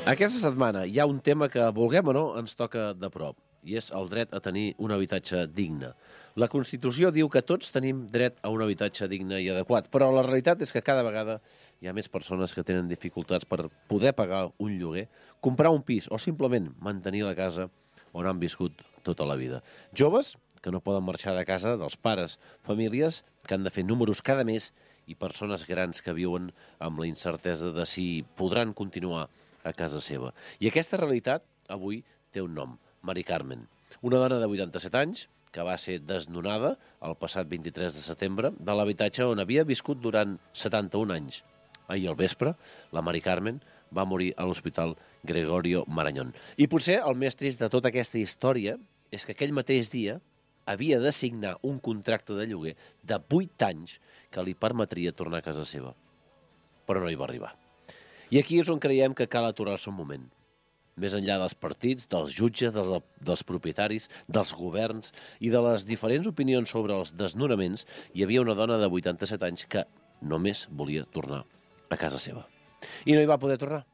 Aquesta setmana hi ha un tema que, vulguem o no, ens toca de prop, i és el dret a tenir un habitatge digne. La Constitució diu que tots tenim dret a un habitatge digne i adequat, però la realitat és que cada vegada hi ha més persones que tenen dificultats per poder pagar un lloguer, comprar un pis o simplement mantenir la casa on han viscut tota la vida. Joves que no poden marxar de casa dels pares, famílies que han de fer números cada mes i persones grans que viuen amb la incertesa de si podran continuar a casa seva. I aquesta realitat avui té un nom, Mari Carmen, una dona de 87 anys que va ser desnonada el passat 23 de setembre de l'habitatge on havia viscut durant 71 anys. Ahir al vespre, la Mari Carmen va morir a l'Hospital Gregorio Marañón. I potser el més trist de tota aquesta història és que aquell mateix dia havia de signar un contracte de lloguer de 8 anys que li permetria tornar a casa seva. Però no hi va arribar. I aquí és on creiem que cal aturar-se un moment. Més enllà dels partits, dels jutges, dels propietaris, dels governs i de les diferents opinions sobre els desnonaments, hi havia una dona de 87 anys que només volia tornar a casa seva. I no hi va poder tornar.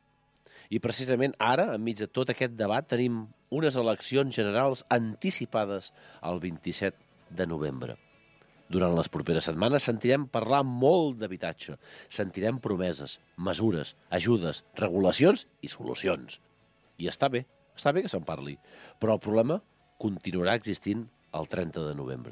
I precisament ara, enmig de tot aquest debat, tenim unes eleccions generals anticipades el 27 de novembre. Durant les properes setmanes sentirem parlar molt d'habitatge, sentirem promeses, mesures, ajudes, regulacions i solucions. I està bé que se'n parli, però el problema continuarà existint el 30 de novembre.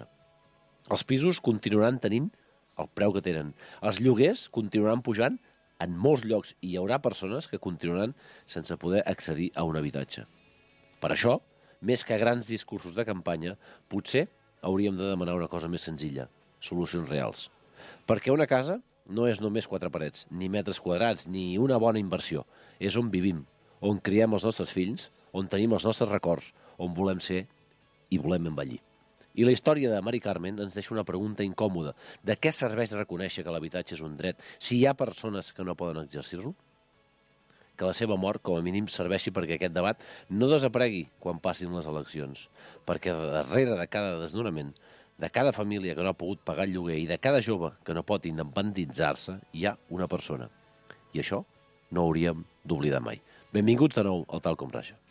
Els pisos continuaran tenint el preu que tenen, els lloguers continuaran pujant en molts llocs i hi haurà persones que continuaran sense poder accedir a un habitatge. Per això, més que grans discursos de campanya, potser hauríem de demanar una cosa més senzilla, solucions reals. Perquè una casa no és només 4 parets, ni metres quadrats, ni una bona inversió. És on vivim, on criem els nostres fills, on tenim els nostres records, on volem ser i volem envellir. I la història de Mari Carmen ens deixa una pregunta incòmoda. De què serveix reconèixer que l'habitatge és un dret si hi ha persones que no poden exercir-lo? Que la seva mort, com a mínim, serveixi perquè aquest debat no desaparegui quan passin les eleccions. Perquè darrere de cada desnonament, de cada família que no ha pogut pagar el lloguer i de cada jove que no pot independitzar-se, hi ha una persona. I això no hauríem d'oblidar mai. Benvinguts de nou al Tal Com Raja.